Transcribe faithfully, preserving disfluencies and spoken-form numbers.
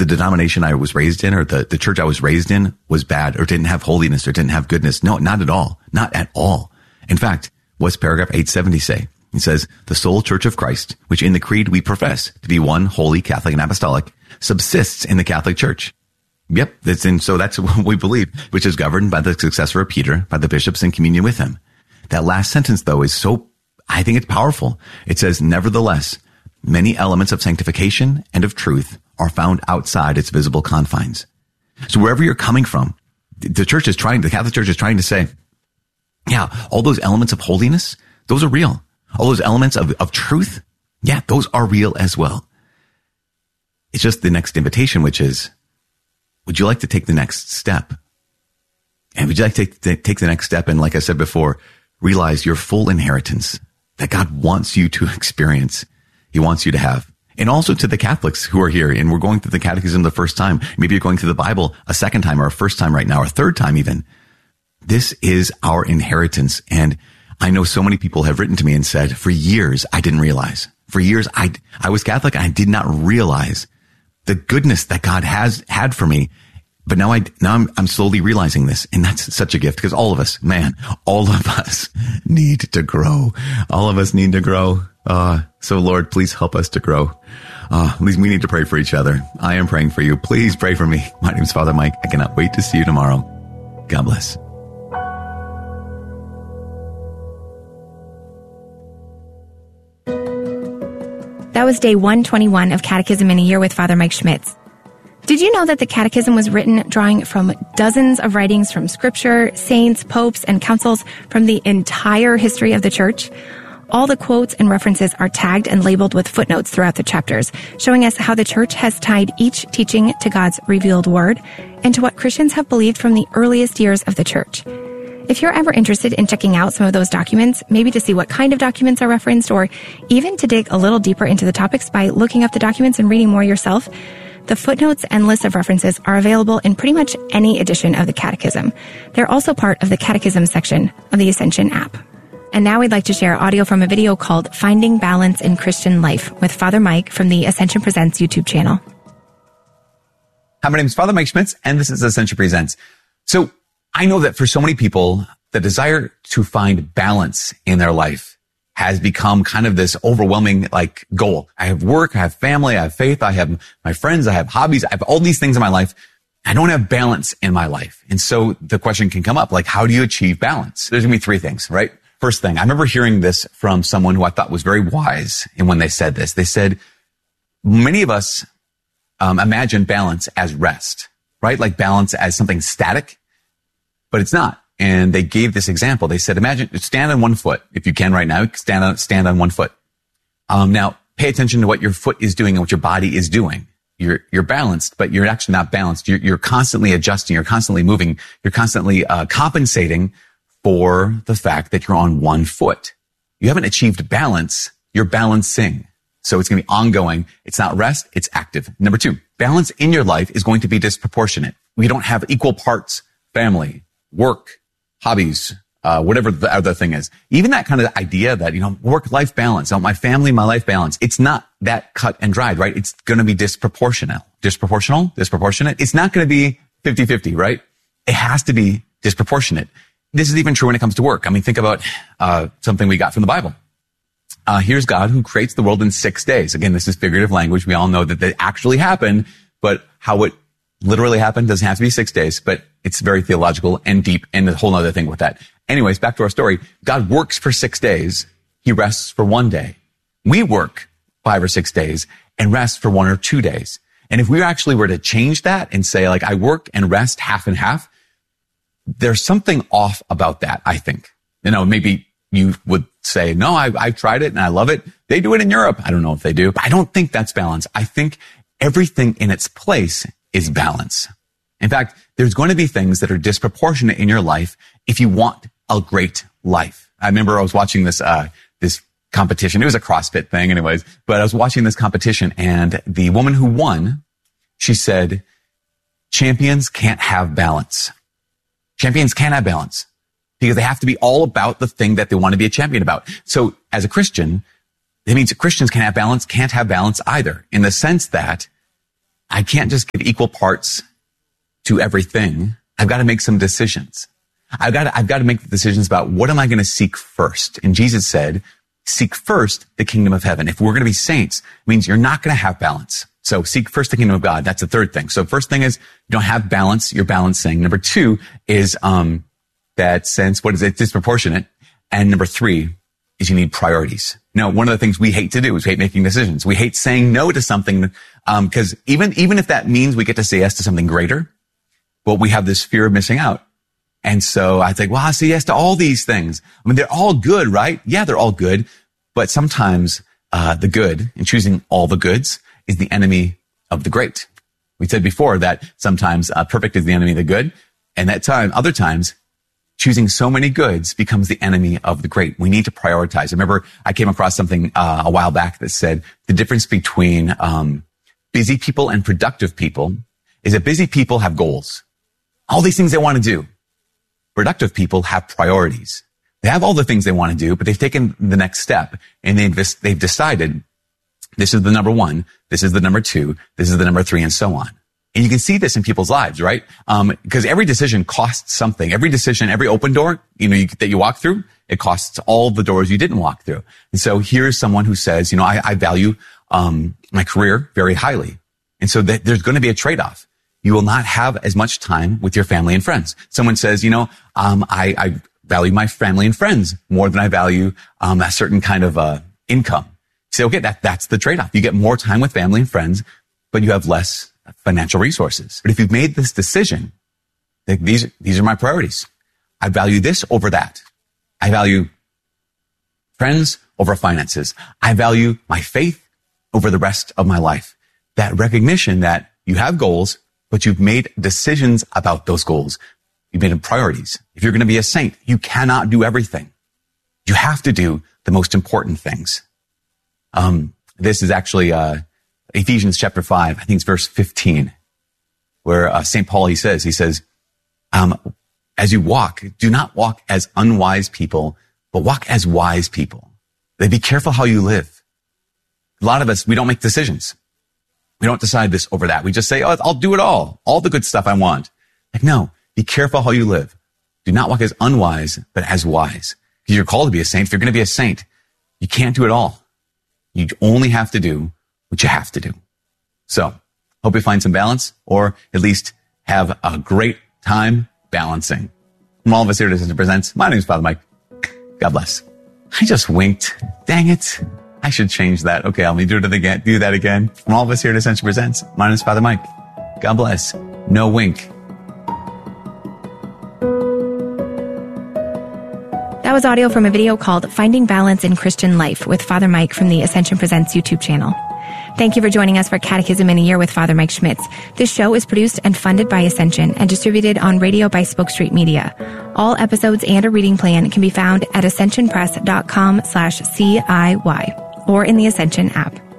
the denomination I was raised in or the, the church I was raised in was bad or didn't have holiness or didn't have goodness. No, not at all. Not at all. In fact, what's paragraph eight seventy say? It says, the sole church of Christ, which in the creed we profess to be one, holy, Catholic, and apostolic, subsists in the Catholic Church. Yep. That's in, so that's what we believe, which is governed by the successor of Peter, by the bishops in communion with him. That last sentence, though, is so, I think it's powerful. It says, nevertheless, many elements of sanctification and of truth are found outside its visible confines. So wherever you're coming from, the church is trying, the Catholic Church is trying to say, yeah, all those elements of holiness, those are real. All those elements of, of truth, yeah, those are real as well. It's just the next invitation, which is, would you like to take the next step? And would you like to take, take the next step? And like I said before, realize your full inheritance that God wants you to experience. He wants you to have. And also to the Catholics who are here and we're going through the catechism the first time. Maybe you're going through the Bible a second time or a first time right now or a third time even. This is our inheritance. And I know so many people have written to me and said, for years, I didn't realize. For years, I, I was Catholic and I did not realize the goodness that God has had for me. But now I, now I'm, I'm slowly realizing this. And that's such a gift because all of us, man, all of us need to grow. All of us need to grow. Uh, so Lord, please help us to grow. Uh, at least we need to pray for each other. I am praying for you. Please pray for me. My name is Father Mike. I cannot wait to see you tomorrow. God bless. That was day one twenty-one of Catechism in a Year with Father Mike Schmitz. Did you know that the Catechism was written drawing from dozens of writings from Scripture, saints, popes, and councils from the entire history of the Church? All the quotes and references are tagged and labeled with footnotes throughout the chapters, showing us how the Church has tied each teaching to God's revealed Word and to what Christians have believed from the earliest years of the Church. If you're ever interested in checking out some of those documents, maybe to see what kind of documents are referenced, or even to dig a little deeper into the topics by looking up the documents and reading more yourself, the footnotes and list of references are available in pretty much any edition of the Catechism. They're also part of the Catechism section of the Ascension app. And now we'd like to share audio from a video called Finding Balance in Christian Life with Father Mike from the Ascension Presents YouTube channel. Hi, my name is Father Mike Schmitz, and this is Ascension Presents. So I know that for so many people, the desire to find balance in their life has become kind of this overwhelming like goal. I have work, I have family, I have faith, I have my friends, I have hobbies, I have all these things in my life. I don't have balance in my life. And so the question can come up, like, how do you achieve balance? There's gonna be three things, right? First thing, I remember hearing this from someone who I thought was very wise. And when they said this, they said, many of us um, imagine balance as rest, right? Like balance as something static. But it's not. And they gave this example. They said, imagine, stand on one foot. If you can right now, stand on, stand on one foot. Um, now pay attention to what your foot is doing and what your body is doing. You're, you're balanced, but you're actually not balanced. You're, you're constantly adjusting. You're constantly moving. You're constantly, uh, compensating for the fact that you're on one foot. You haven't achieved balance. You're balancing. So it's going to be ongoing. It's not rest. It's active. Number two, balance in your life is going to be disproportionate. We don't have equal parts, family, work, hobbies, uh, whatever the other thing is. Even that kind of idea that, you know, work-life balance, oh, my family, my life balance, it's not that cut and dried, right? It's going to be disproportional. Disproportional? Disproportionate? It's not going to be fifty-fifty, right? It has to be disproportionate. This is even true when it comes to work. I mean, think about uh something we got from the Bible. Uh here's God who creates the world in six days. Again, this is figurative language. We all know that that actually happened, but how it literally happened doesn't have to be six days, but it's very theological and deep and a whole other thing with that. Anyways, back to our story. God works for six days. He rests for one day. We work five or six days and rest for one or two days. And if we actually were to change that and say, like, I work and rest half and half, there's something off about that, I think. You know, maybe you would say, no, I, I've tried it and I love it. They do it in Europe. I don't know if they do, but I don't think that's balance. I think everything in its place is balance. In fact, there's going to be things that are disproportionate in your life if you want a great life. I remember I was watching this, uh, this competition. It was a CrossFit thing anyways, but I was watching this competition and the woman who won, she said, champions can't have balance. Champions can't have balance because they have to be all about the thing that they want to be a champion about. So as a Christian, it means that Christians can't have balance, can't have balance either, in the sense that I can't just give equal parts to everything. I've got to make some decisions. I've got to, I've got to make decisions about what am I going to seek first? And Jesus said, seek first the kingdom of heaven. If we're going to be saints, it means you're not going to have balance. So seek first the kingdom of God. That's the third thing. So first thing is you don't have balance. You're balancing. Number two is, um, that sense, what is it? Disproportionate. And number three is you need priorities. No, one of the things we hate to do is we hate making decisions. We hate saying no to something, um, cause even, even if that means we get to say yes to something greater, well, we have this fear of missing out. And so I think, well, I say yes to all these things. I mean, they're all good, right? Yeah, they're all good. But sometimes, uh, the good and choosing all the goods is the enemy of the great. We said before that sometimes uh, perfect is the enemy of the good. And that time, other times, choosing so many goods becomes the enemy of the great. We need to prioritize. I remember I came across something uh, a while back that said the difference between um, busy people and productive people is that busy people have goals. All these things they want to do. Productive people have priorities. They have all the things they want to do, but they've taken the next step and they've, they've decided this is the number one, this is the number two, this is the number three, and so on. And you can see this in people's lives, right? Um, because every decision costs something. Every decision, every open door, you know, you, that you walk through, it costs all the doors you didn't walk through. And so here's someone who says, you know, I, I value, um, my career very highly. And so that there's going to be a trade-off. You will not have as much time with your family and friends. Someone says, you know, um, I, I value my family and friends more than I value, um, a certain kind of, uh, income. You say, okay, that, that's the trade-off. You get more time with family and friends, but you have less financial resources. But if you've made this decision, that these, these are my priorities. I value this over that. I value friends over finances. I value my faith over the rest of my life. That recognition that you have goals, but you've made decisions about those goals. You've made them priorities. If you're going to be a saint, you cannot do everything. You have to do the most important things. Um, this is actually, uh, Ephesians chapter five, I think it's verse fifteen, where, uh, Saint Paul, he says, he says, um, as you walk, do not walk as unwise people, but walk as wise people. They be careful how you live. A lot of us, we don't make decisions. We don't decide this over that. We just say, oh, I'll do it all. All the good stuff I want. Like, no, be careful how you live. Do not walk as unwise, but as wise. Because you're called to be a saint. If you're going to be a saint, you can't do it all. You only have to do what you have to do. So, hope you find some balance, or at least have a great time balancing. From all of us here at Ascension Presents, my name is Father Mike. God bless. I just winked. Dang it. I should change that. Okay, I'll do it again. Do that again. From all of us here at Ascension Presents, my name is Father Mike. God bless. No wink. That was audio from a video called Finding Balance in Christian Life with Father Mike from the Ascension Presents YouTube channel. Thank you for joining us for Catechism in a Year with Father Mike Schmitz. This show is produced and funded by Ascension and distributed on radio by Spoke Street Media. All episodes and a reading plan can be found at ascensionpress.com slash CIY or in the Ascension app.